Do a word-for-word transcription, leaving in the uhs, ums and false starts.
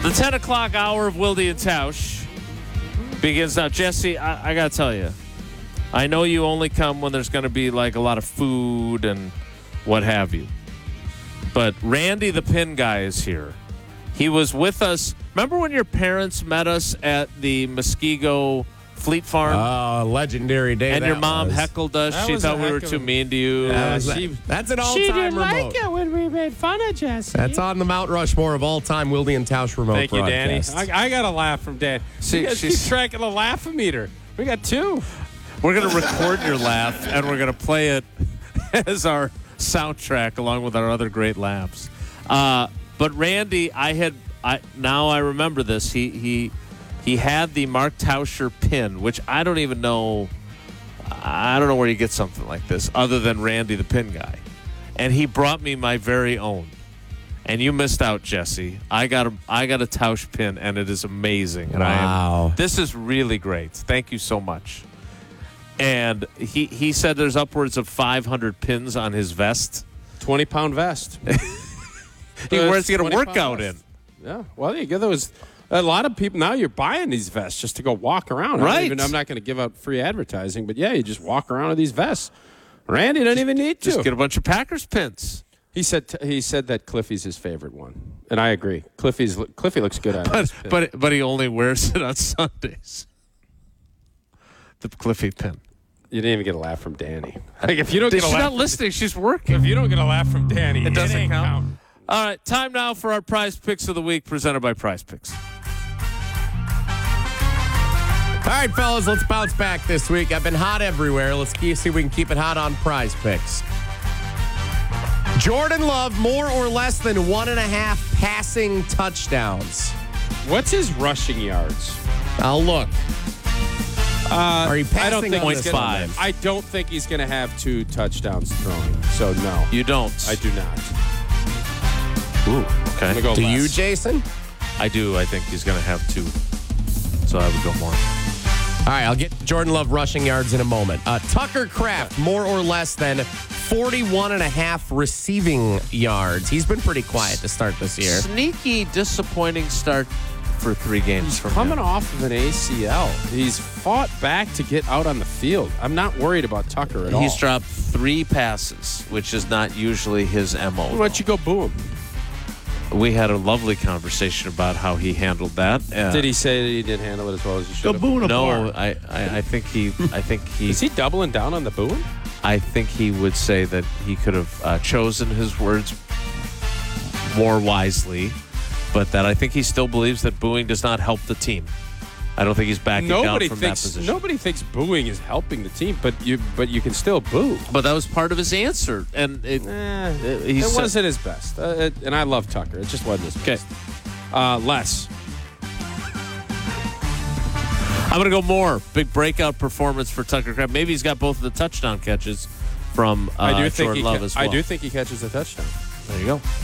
The ten o'clock hour of Wilde and Tausch begins now. Jesse, I, I got to tell you, I know you only come when there's going to be like a lot of food and what have you. But Randy the Pin Guy is here. He was with us. Remember when your parents met us at the Muskego Fleet Farm? Oh, uh, legendary day. And that your mom was. heckled us. That she was thought a we were heck of too a- mean to you. Yeah, Uh, that- she- that's an all-time She didn't remote. like it when we made fun of Jesse. That's on the Mount Rushmore of all-time Wilde and Tausch remote Thank you, Danny. broadcasts. I, I got a laugh from Dan. See, you guys keep she's- track of the laugh-o-meter. We got two. We're going to record your laugh, and we're going to play it as our soundtrack along with our other great laughs. Uh, but Randy, I had I now I remember this. He he he had the Mark Tauscher pin, which I don't even know. I don't know where you get something like this other than Randy the Pin Guy, and he brought me my very own. And you missed out, Jesse. I got a I got a Tausch pin, and it is amazing. And I Wow. am, this is really great. Thank you so much. And he, he said there's upwards of five hundred pins on his vest. twenty-pound vest. He wears to get a twenty pound workout in. vest. Yeah. Well, you get those. A lot of people now you're buying these vests just to go walk around. I don't Right. Even, I'm not going to give out free advertising, but yeah, you just walk around with these vests. Randy doesn't even need to. Just get a bunch of Packers pins. He said he said that Cliffy's his favorite one, and I agree. Cliffy's Cliffy looks good on But, his pin. but but he only wears it on Sundays. The Cliffy pin. You didn't even get a laugh from Danny. Like if you don't get a She's laugh, not listening. She's working. if you don't get a laugh from Danny, It doesn't ain't count. All right, time now for our Prize Picks of the Week, presented by Prize Picks. All right, fellas, let's bounce back this week. I've been hot everywhere. Let's keep, see if we can keep it hot on Prize Picks. Jordan Love, more or less than one and a half passing touchdowns. What's his rushing yards? I'll look. Uh, Are you I don't passing think on he's this gonna- one, then? I don't think he's going to have two touchdowns throwing. So no, You don't. I do not. Ooh, I'm okay. gonna go Do less. you, Jason? I do. I think he's going to have two. So I would go more. All right, I'll get Jordan Love rushing yards in a moment. Uh, Tucker Kraft, more or less than forty-one and a half receiving yards. He's been pretty quiet to start this year. Sneaky, disappointing start for three games He's from coming him. off of an A C L. He's fought back to get out on the field. I'm not worried about Tucker at all. He's dropped three passes, which is not usually his M O. Why don't you go boo him? We had a lovely conversation about how he handled that. Uh, Did he say that he didn't handle it as well as he should have? No, I, I, I think he, I think he, Is he doubling down on the booing? I think he would say that he could have uh, chosen his words more wisely, but that I think he still believes that booing does not help the team. I don't think he's backing Nobody down from thinks that position. nobody thinks booing is helping the team, but you but you can still boo. But that was part of his answer, and it, Eh, he it said- wasn't his best, uh, it, and I love Tucker. It just wasn't his best. Uh, less. I'm going to go more. Big breakout performance for Tucker Kraft. Maybe he's got both of the touchdown catches from uh, I do think Jordan he Love ca- as well. I do think he catches a touchdown. There you go.